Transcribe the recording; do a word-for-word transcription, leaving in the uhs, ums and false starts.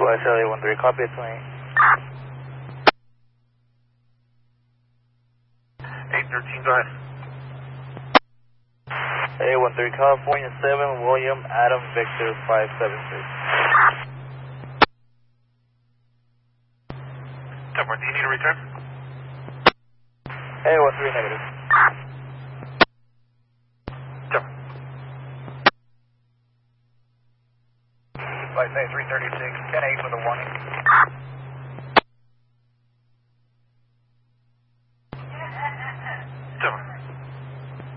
S L A one three, copy it twenty. eight thirteen, go ahead. A one three, California seven, William Adam Victor five seven six. Temper, do you need a return? A one three, negative. Temper. Flight say three thirty-six, ten eight with a warning.